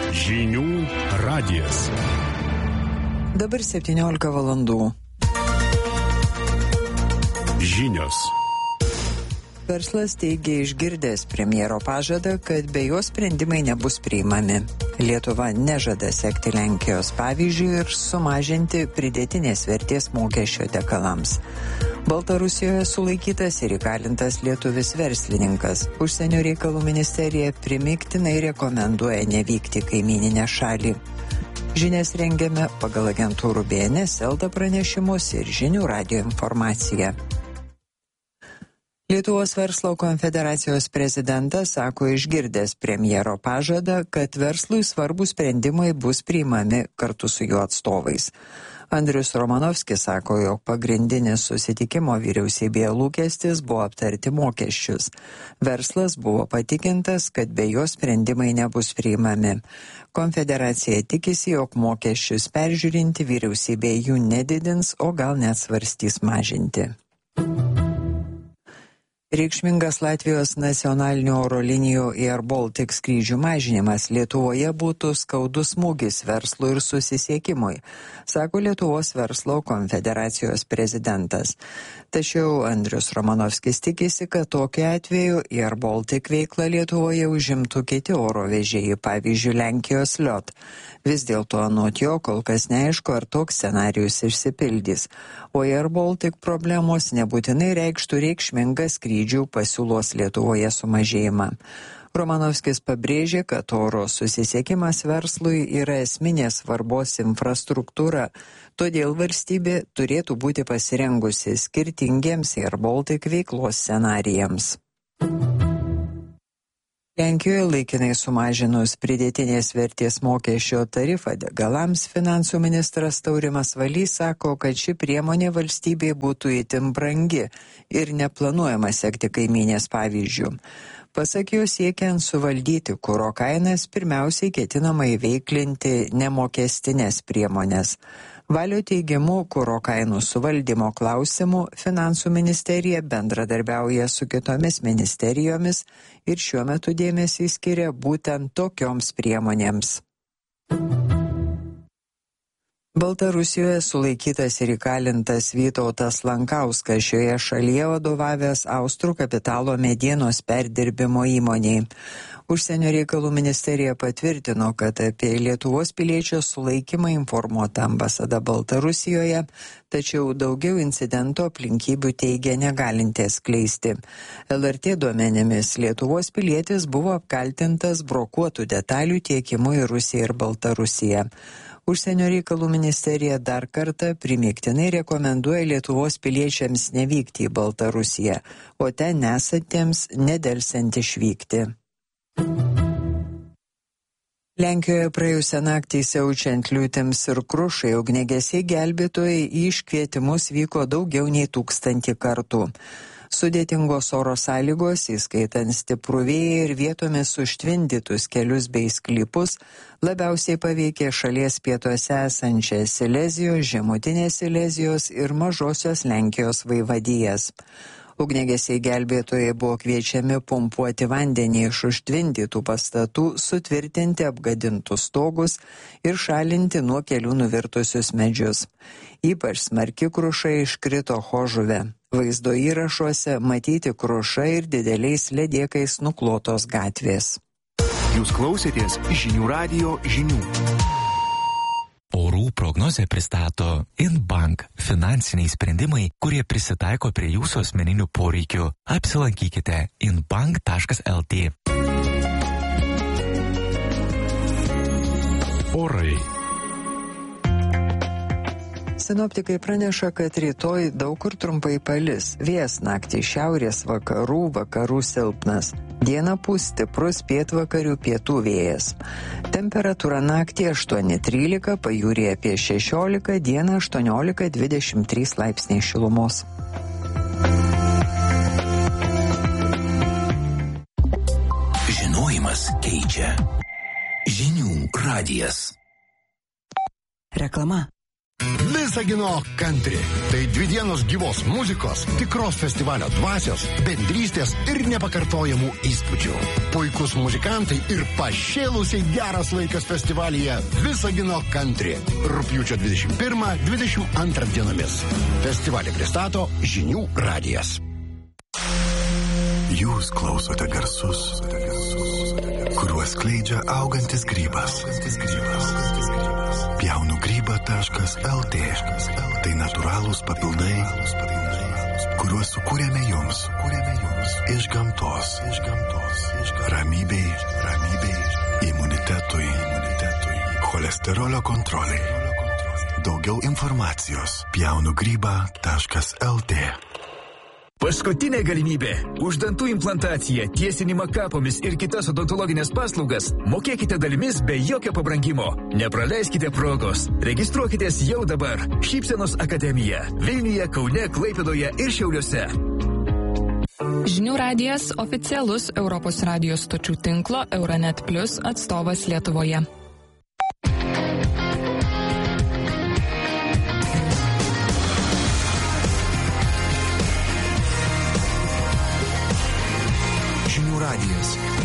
Žinių radijas. Dabar 17 valandų. Žinios. Verslas teigia išgirdęs premjero pažadą, kad be jo sprendimai nebus priimami. Lietuva nežada sekti Lenkijos pavyzdžių ir sumažinti pridėtinės vertės mokesčio degalams. Baltarusijoje sulaikytas ir įkalintas lietuvis verslininkas. Užsienio reikalų ministerija primygtinai rekomenduoja nevykti į kaimyninę šalį. Žinias rengiame pagal agentūrų BNS, Elta pranešimus ir Žinių radijo informaciją. Lietuvos verslo konfederacijos prezidentas sako išgirdęs premjero pažadą, kad verslui svarbus sprendimai bus priimami kartu su jų atstovais. Andrius Romanovskis sako, jog pagrindinis susitikimo vyriausybėje lūkestis buvo aptarti mokesčius. Verslas buvo patikintas, kad be jo sprendimai nebus priimami. Konfederacija tikisi, jog mokesčius peržiūrinti vyriausybė jų nedidins, o gal net svarstys mažinti. Reikšmingas Latvijos nacionalinių oro linijų Air Baltic skrydžių mažinimas Lietuvoje būtų skaudus smūgis verslui ir susisiekimui, sako Lietuvos verslo konfederacijos prezidentas. Tačiau Andrius Romanovskis tikisi, kad tokiu atveju Air Baltic veiklą Lietuvoje užimtų kiti oro vežėjai, pavyzdžiui Lenkijos LIOT. Vis dėlto anot jo kol kas neaišku, ar toks scenarijus išsipildys, o Air Baltic problemos nebūtinai reikštų reikšmingą skrydžių pasiūlos Lietuvoje sumažėjimą. Romanovskis pabrėžė, kad oro susisiekimas verslui yra esminės svarbos infrastruktūra, todėl valstybė turėtų būti pasirengusi skirtingiems Air Baltic veiklos scenarijams. Lenkijoje laikinai sumažinus pridėtinės vertės mokesčio tarifą degalams, finansų ministras Taurimas Valys sako, kad ši priemonė valstybei būtų itin brangi ir neplanuojama sekti kaimynės pavyzdžių. Pasak jo, siekiant suvaldyti kuro kainas, pirmiausiai ketinama įveiklinti nemokestinės priemonės. Valio teigimu, kuro kainų suvaldymo klausimų finansų ministerija bendradarbiauja su kitomis ministerijomis ir šiuo metu dėmesį skiria būtent tokioms priemonėms. Baltarusijoje sulaikytas ir įkalintas Vytautas Lankauskas, šioje šalyje vadovavęs Austrų kapitalo medienos perdirbimo įmoniai. Užsienio reikalų ministerija patvirtino, kad apie Lietuvos piliečio sulaikymą informuota ambasada Baltarusijoje, tačiau daugiau incidento aplinkybių teigia negalinti atskleisti. LRT duomenimis Lietuvos pilietis buvo apkaltintas brokuotų detalių tiekimu į Rusiją ir Baltarusiją. Užsienio reikalų ministerija dar kartą primygtinai rekomenduoja Lietuvos piliečiams nevykti į Baltarusiją, o ten nesantiems nedelsiant išvykti. Lenkijoje praėjusią naktį siaučiant liūtims ir krušai ugniagesiai gelbėtojai į iškvietimus vyko daugiau nei 1000 kartų. Sudėtingos oro sąlygos, įskaitant stiprų vėją ir vietomis užtvindytus kelius bei sklypus, labiausiai paveikė šalies pietuose esančią Silezijos, Žemutinės Silezijos ir Mažosios Lenkijos vaivadijas. Ugniagesiai gelbėtojai buvo kviečiami pumpuoti vandenį iš užtvindytų pastatų, sutvirtinti apgadintus stogus ir šalinti nuo kelių nuvirtusius medžius. Ypač smarki kruša iškrito Chožuve. Vaizdo įrašuose matyti kruša ir dideliais ledėkais nuklotos gatvės. Jūs klausėtės Žinių radijo žinių. Orų prognozę pristato InBank – finansiniai sprendimai, kurie prisitaiko prie jūsų asmeninių poreikių. Apsilankykite inbank.lt. Orai. Sinoptikai praneša, kad rytoj daug kur trumpai palis. Vėjas naktį šiaurės vakarų silpnas. Dieną pūs stiprus pietvakarių pietų vėjas. Temperatūra naktį 8-13, pajūryje apie 16, dieną 18-23 laipsniai šilumos. Žinojimas keičia. Žinių radijas. Reklama. Visagino country. Tai 2 dienos gyvos muzikos, tikros festivalio dvasios, bendrystės ir nepakartojamų įspūdžių. Puikus muzikantai ir pašėlusiai geras laikas festivalyje Visagino country. Rugpjūčio 21-22 dienomis. Festivalį pristato Žinių radijas. Jūs klausote garsus, kuriuos skleidžia augantis grybas. Pjaunugryba.lt. Tai natūralūs papildai, kuriuos sukūrėme jums. Iš gamtos. Ramybei, imunitetui, cholesterolio kontroliai. Daugiau informacijos pjaunugryba.lt. Paskutinė galimybė. Už dantų implantaciją, tiesinimą kapomis ir kitas odontologinės paslaugas mokėkite dalimis be jokio pabrangimo. Nepraleiskite progos. Registruokitės jau dabar. Šypsenos akademija. Vilniuje, Kaune, Klaipėdoje ir Šiauliuose. Žinių radijas oficialus Europos radijos stočių tinklo Euronet Plus atstovas Lietuvoje. Žinių radijas.